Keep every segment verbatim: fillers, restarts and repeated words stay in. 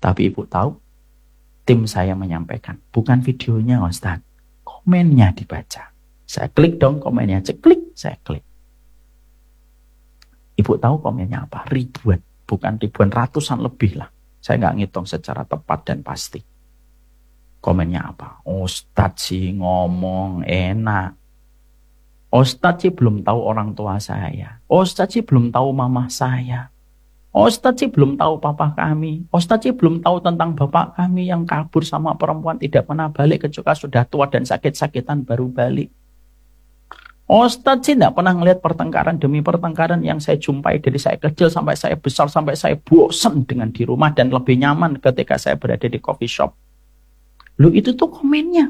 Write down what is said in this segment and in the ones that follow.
Tapi ibu tahu, tim saya menyampaikan, bukan videonya Ustaz, komennya dibaca. Saya klik dong komennya, ceklik, saya klik. Ibu tahu komennya apa? Ribuan, bukan ribuan, ratusan lebih lah. Saya nggak ngitung secara tepat dan pasti. Komennya apa? Ustadz sih ngomong enak. Ustadz sih belum tahu orang tua saya. Ustadz sih belum tahu mama saya. Ustadz sih belum tahu papa kami. Ustadz sih belum tahu tentang bapak kami yang kabur sama perempuan, tidak pernah balik kecuali sudah tua dan sakit-sakitan baru balik. Ustadz sih tidak pernah ngelihat pertengkaran demi pertengkaran yang saya jumpai dari saya kecil sampai saya besar, sampai saya bosan dengan di rumah dan lebih nyaman ketika saya berada di coffee shop. Loh, itu tuh komennya.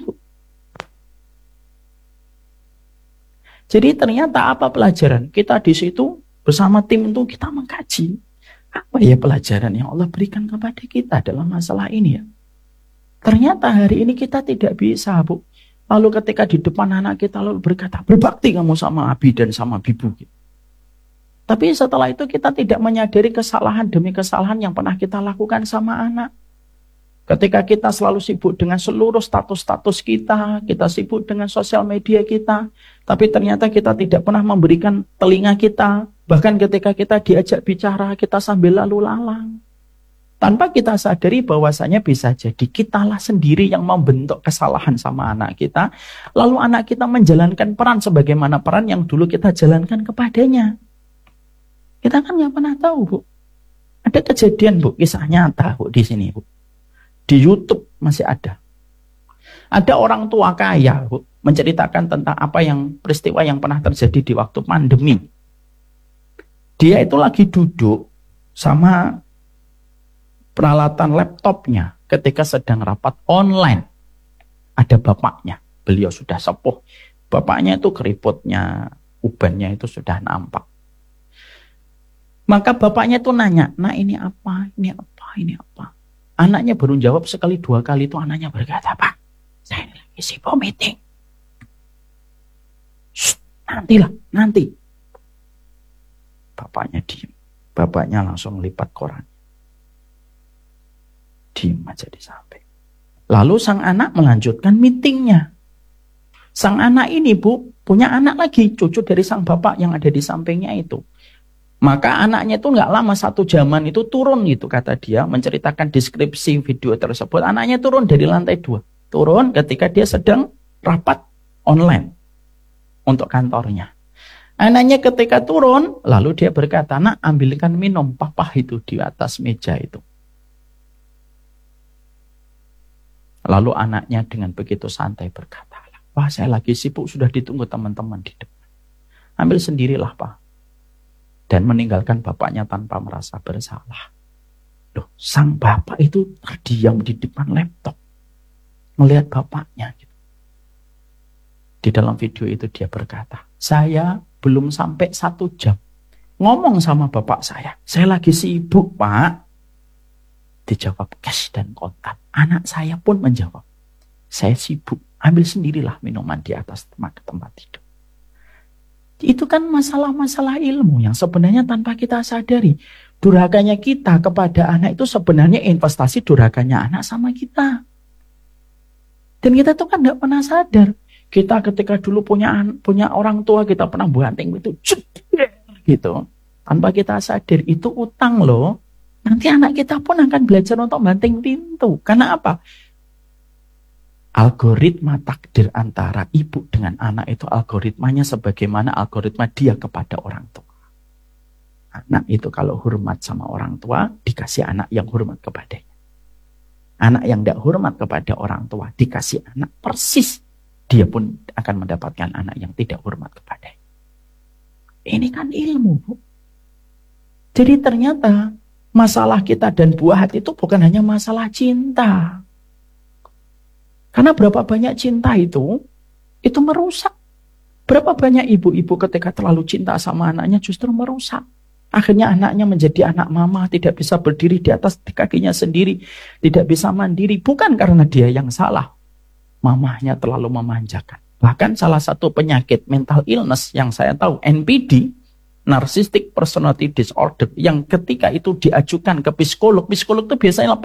Jadi ternyata apa pelajaran? Kita di situ bersama tim itu kita mengkaji. Apa ya pelajaran yang Allah berikan kepada kita dalam masalah ini ya? Ternyata hari ini kita tidak bisa, Bu. Lalu ketika di depan anak kita lalu berkata, berbakti kamu sama Abi dan sama Bibu. Tapi setelah itu kita tidak menyadari kesalahan demi kesalahan yang pernah kita lakukan sama anak. Ketika kita selalu sibuk dengan seluruh status-status kita, kita sibuk dengan sosial media kita, tapi ternyata kita tidak pernah memberikan telinga kita. Bahkan ketika kita diajak bicara, kita sambil lalu lalang. Tanpa kita sadari bahwasanya bisa jadi kitalah sendiri yang membentuk kesalahan sama anak kita. Lalu anak kita menjalankan peran sebagaimana peran yang dulu kita jalankan kepadanya. Kita kan nggak pernah tahu, Bu. Ada kejadian, Bu, kisah nyata, Bu, di sini, Bu. Di YouTube masih ada. Ada orang tua kaya, Bu, menceritakan tentang apa yang peristiwa yang pernah terjadi di waktu pandemi. Dia itu lagi duduk sama peralatan laptopnya ketika sedang rapat online. Ada bapaknya, beliau sudah sepuh. Bapaknya itu keriputnya, ubannya itu sudah nampak. Maka bapaknya itu nanya, nah ini apa, ini apa, ini apa. Anaknya baru jawab sekali dua kali itu anaknya berkata, Pak, saya lagi sibuk meeting. Shh, nantilah, nanti. Bapaknya diem. Bapaknya langsung lipat koran. Diem aja di samping. Lalu sang anak melanjutkan meetingnya. Sang anak ini, Bu, punya anak lagi, cucu dari sang bapak yang ada di sampingnya itu. Maka anaknya itu nggak lama satu jaman itu turun gitu kata dia menceritakan deskripsi video tersebut. Anaknya turun dari lantai dua. Turun ketika dia sedang rapat online untuk kantornya. Anaknya ketika turun lalu dia berkata, nak ambilkan minum papa itu di atas meja itu. Lalu anaknya dengan begitu santai berkata, Pak saya lagi sibuk sudah ditunggu teman-teman di depan. Ambil sendirilah Pak. Dan meninggalkan bapaknya tanpa merasa bersalah. Loh, sang bapak itu terdiam di depan laptop. Melihat bapaknya. Gitu. Di dalam video itu dia berkata, saya belum sampai satu jam. Ngomong sama bapak saya. Saya lagi sibuk Pak. Dijawab cash dan kontak. Anak saya pun menjawab. Saya sibuk. Ambil sendirilah minuman di atas tempat tidur. Itu kan masalah-masalah ilmu yang sebenarnya tanpa kita sadari. Durhakanya kita kepada anak itu sebenarnya investasi durhakanya anak sama kita. Dan kita tuh kan gak pernah sadar. Kita ketika dulu punya punya orang tua, kita pernah banting itu gitu. Tanpa kita sadar itu utang loh. Nanti anak kita pun akan belajar untuk banting pintu. Karena apa? Algoritma takdir antara ibu dengan anak itu algoritmanya sebagaimana algoritma dia kepada orang tua. Anak itu kalau hormat sama orang tua, dikasih anak yang hormat kepadanya. Anak yang tidak hormat kepada orang tua, dikasih anak persis. Dia pun akan mendapatkan anak yang tidak hormat kepadanya. Ini kan ilmu, Bu. Jadi ternyata masalah kita dan buah hati itu bukan hanya masalah cinta. Karena berapa banyak cinta itu, itu merusak. Berapa banyak ibu-ibu ketika terlalu cinta sama anaknya justru merusak. Akhirnya anaknya menjadi anak mama, tidak bisa berdiri di atas kakinya sendiri, tidak bisa mandiri. Bukan karena dia yang salah. Mamahnya terlalu memanjakan. Bahkan salah satu penyakit mental illness yang saya tahu, N P D, Narcissistic Personality Disorder, yang ketika itu diajukan ke psikolog, psikolog itu biasanya